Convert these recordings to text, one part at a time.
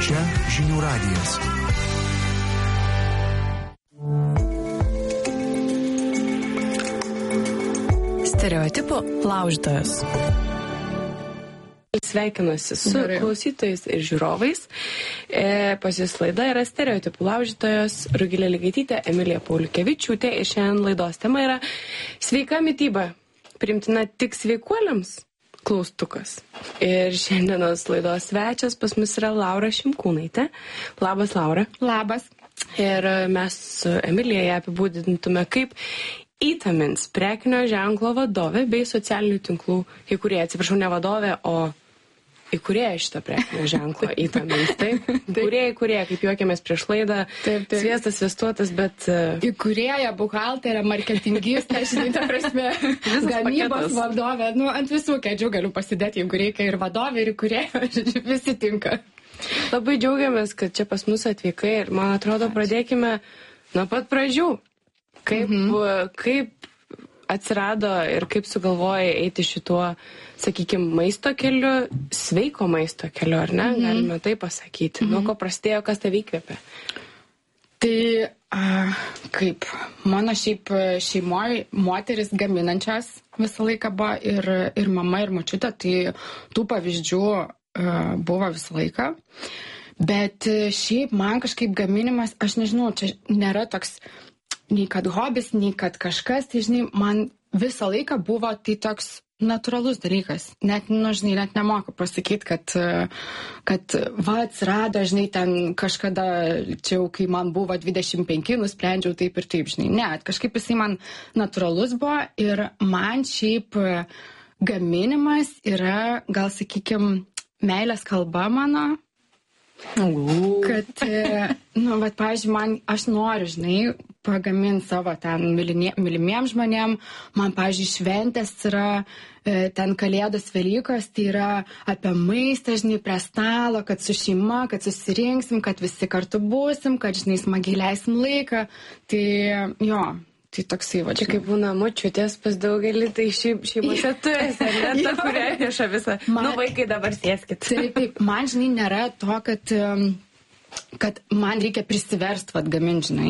Čia Žinių radijas. Stereotipų laužytojas. Sveikinuosi su klausytojais ir žiūrovais. Pas jūs laida yra Stereotipų laužytojos Rugilė Ligaitytė, Emilija Pauliukevičiūtė ir šiandien laidos tema yra sveika mityba. Priimtina tik sveikuoliams? Klaustukas. Ir šiandienos laidos svečias pas mus yra Laura Šimkūnaitė. Labas, Laura. Labas. Ir mes su Emilija ją apibūdintume kaip Įtamins prekinio ženklo vadovė bei socialinių tinklų įkūrėja. Atsiprašau, ne vadovė, o įkūrėja šito prekinio ženklo Įtamins. Taip? Įkūrėja, kaip juokėmės prieš laidą. Taip. Sviestas, sviestuotas, bet... Įkūrėja, buhalterė, marketingistė, žinai, ta prasme, gamybos vadovė. Nu, ant visų kėdžių galiu pasidėti, jeigu reikia ir vadovė, ir įkūrėja, visi tinka. Labai džiaugiamės, kad čia pas mus atvykai ir, man atrodo, pradėkime nuo pat pradžių. Kaip atsirado ir kaip sugalvojai eiti šituo, sakykime, maisto keliu, sveiko maisto keliu, ar ne? Galime tai pasakyti. Nuo ko prasidėjo, kas tave įkvėpė? Tai kaip mano šeimoje moteris gaminančias visą laiką buvo ir mama, ir močiutė, tai tų pavyzdžių buvo visą laiką. Bet šiaip man kažkaip gaminimas, aš nežinau, čia nėra toks nei kad hobis, nei kad kažkas, tai žinai, man visą laiką buvo tai toks natūralus dalykas. Net nemoku pasakyti, kad va atsirado, žinai, ten kažkada, čia jau kai man buvo 25, nusprendžiau taip ir taip, žinai. Ne, kažkaip jisai man natūralus buvo ir man šiaip gaminimas yra, gal sakykime, meilės kalba mano. Kad, pavyzdžiui, aš noriu, žinai, pagaminti savo ten mylimiem žmonėm. Man, pavyzdžiui, šventės yra, ten Kalėdos, Velykos, tai yra apie maistą, žinai, prie stalo, kad su šeima, kad susirinksim, kad visi kartu būsim, kad, žinai, smagiai leisim laiką. Tai, jo. Tai toksai va. Čia kaip būna močiutės pas daugelį, tai šeimose tu esi, ar ne, ta, kuria neša visą. Vaikai dabar sėskit. Taip, man, žinai, nėra to, kad man reikia prisiverst, gaminti, žinai.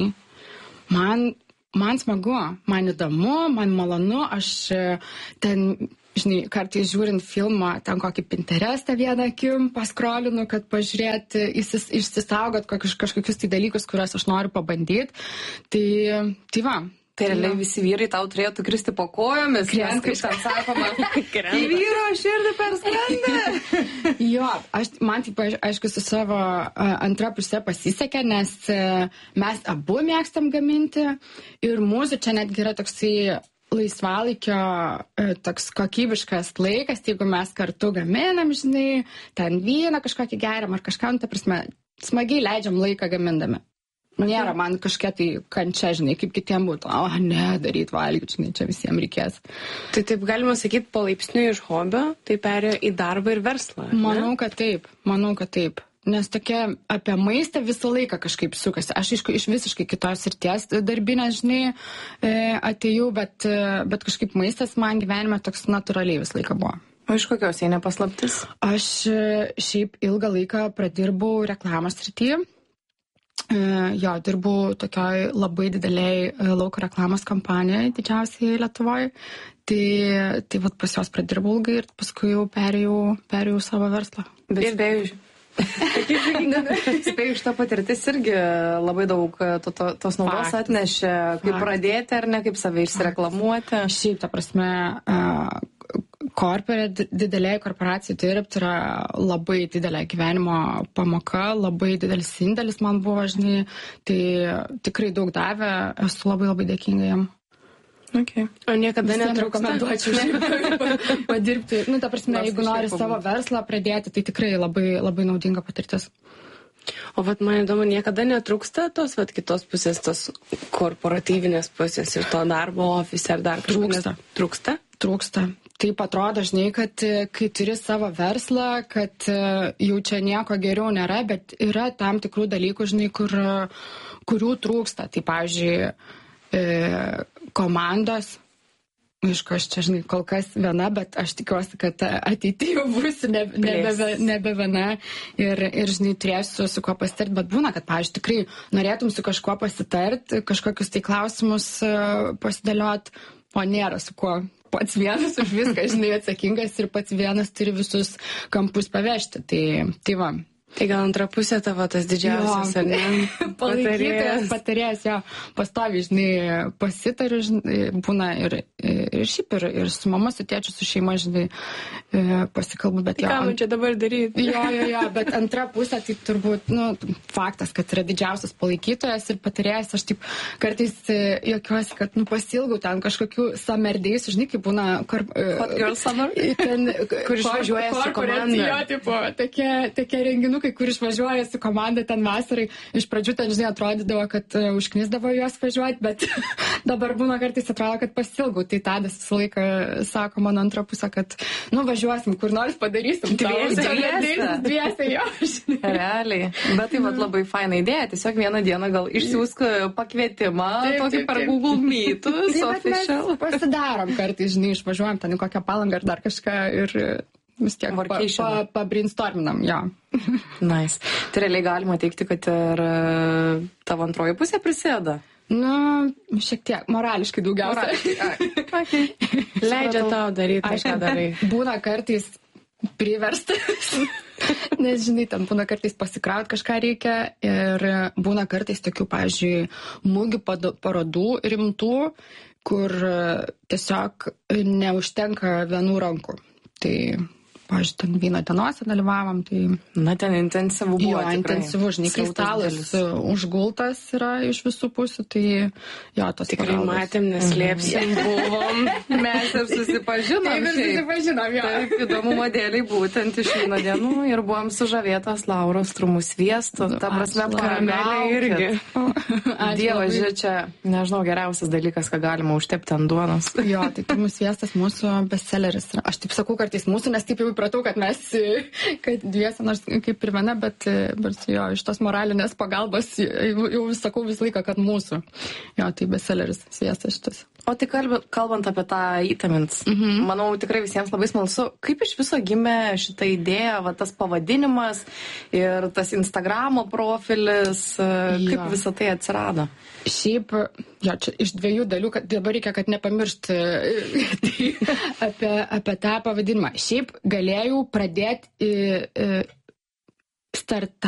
Man smagu, man įdomu, man malonu, aš ten, žinai, kartais žiūrint filmą, ten kokį Pinterestą vieną akim paskrolinu, kad pažiūrėti, išsisaugot kažkokius tai dalykus, kuriuos aš noriu pabandyti. Tai va. Tai realiai visi vyrai tau turėtų kristi po kojomis, nes kaip ten sakoma, į vyro širdį per skrandą. Jo, man taip, aišku, su savo antra pusė pasisekė, nes mes abu mėgstam gaminti ir mūsų čia netgi yra toksai laisvalaikio toks kokybiškas laikas, jeigu mes kartu gaminam, žinai, ten vyną kažkokį geriam ar kažką, ta prasme, smagiai leidžiam laiką gamindami. Nėra man kažkokia tai kančia, žinai, kaip kitiem būtų, daryt valgyti, žinai, čia visiems reikės. Tai taip galima sakyti, palaipsniui iš hobio, tai perėjo į darbą ir verslą. Manau, kad taip. Nes tokia apie maistą visą laiką kažkaip sukasi. Aš iš visiškai kitos srities darbinės, žinai, atėjau, bet kažkaip maistas man gyvenime toks natūraliai visą laiką buvo. O iš kokios jei nepaslaptis? Aš šiaip ilgą laiką pradirbau reklamos srityje. Jo, dirbau tokioj labai dideliai lauko reklamos kompanijoje, didžiausiai Lietuvoje. Tai vat pas jos pradirbau ilgai ir paskui jau perėjau savo verslą. Bet spėjau, šitą patirtis irgi labai daug tos naudos atnešė, kaip pradėti ar ne, kaip save išsireklamuoti. Šiaip, ta prasme, didelėje korporacijoje dirbti yra labai didelė gyvenimo pamoka, labai didelis indėlis man buvo, žinai, tai tikrai daug davė, esu labai labai dėkinga jam. Okay. O niekada netrūksta padirbti. Ta prasme, jeigu nori savo verslą pradėti, tai tikrai labai, labai naudinga patirtis. O man įdomu, niekada netrūksta tos kitos pusės, tos korporatyvinės pusės ir to darbo ofise ar dar kažkas? Trūksta. Taip atrodo, žinai, kad kai turi savo verslą, kad jau čia nieko geriau nėra, bet yra tam tikrų dalykų, žinai, kurių trūksta. Tai, pavyzdžiui, komandos, aišku, aš čia, žinai, kol kas viena, bet aš tikiuosi, kad ateityje jau būsiu nebe viena ir, žinai, turėsiu su kuo pasitart, bet būna, kad, pavyzdžiui, tikrai norėtum su kažkuo pasitart, kažkokius tai klausimus pasidėliot, o nėra su kuo. Pats vienas už viską, žinai, atsakingas ir pats vienas turi visus kampus pavežti. Tai va. Tai gal antra pusė tavo tas didžiausias, ar ne? Patarėjas, jo, pastovi, žinai, pasitariu, žinai, būna ir šiaip, ir su mama, su tėčiu, su šeima, žinai, pasikalbu, bet jo. Ką man čia dabar daryti? Jo, bet antra pusė, tai turbūt, faktas, kad yra didžiausias palaikytojas ir patarėjas, aš taip kartais jokiuosi, kad, pasilgau ten kažkokių summer-days, žinai, kaip būna, Hot Girl Summer? Kur išvažiuoja su komanda. Jo, tipo, tokie renginukai, kur išvažiuoja su komanda ten vasarai. Iš pradžių ten, žinai, atrodydavo, kad užknisdavo juos važiuoti, bet dabar būna kartais atrodo, kad pasilgau. Tai Tadas visą laiką sako mano antrą pusę, kad, važiuosim, kur nors padarysim. Dviese, jo. Realiai. Bet tai labai faina idėja. Tiesiog vieną dieną gal išsiųsk pakvietimą, tokį per Google Meetus. Mes pasidarom kartais, žinai, išvažiuojam ten į kokią Palangą ar dar kažką ir vis tiek pabrainstorminam, jo. Nice. Tai realiai galima teikti, kad ir tavo antroji pusė prisėda? Šiek tiek, morališkai daugiausia. Okay. Leidžia tau daryti, ką darai. Būna kartais priverstas, nes, žinai, ten būna kartais pasikraut kažką reikia ir būna kartais tokių, pavyzdžiui, mugių parodų rimtų, kur tiesiog neužtenka vienų rankų. Tai, pavyzdžiui, ten vyno dienose dalyvavom, tai... ten intensyvu buvo. Jo, intensyvu, žinai, kai stalas užgultas yra iš visų pusių, tai jo, tos tikrai pagalbos. Matėm, neslėpsim, buvom. Mes ir susipažinom. Taip, ir susipažinom, jo. Taip, įdomumo dėliai būtent iš vyno dienų ir buvom sužavėtos Lauros trumų sviestu. Ta prasme, karamelė irgi. Dievas, žiūrė, čia, nežinau, geriausias dalykas, ką galima užtepti ant duonos. Jo, tai trumų sviestas mūsų bestselleris. Aš taip sakau kartais mūsų, nes taip jau įpratau, kad mes, kad dviese, nors kaip ir viena, bet jo, iš tos moralinės pagalbos jau sakau visą laiką, kad mūsų. Jo, tai bestselleris sviestas šitas. O tai kalbant apie tą Itamins, manau tikrai visiems labai smalsu, kaip iš viso gimė šitą idėją, tas pavadinimas ir tas Instagramo profilis, kaip visą tai atsirado? Šiaip, jo, čia iš dviejų dalių, kad dabar reikia, kad nepamiršt apie tą pavadinimą. Šiaip galėjau pradėti startą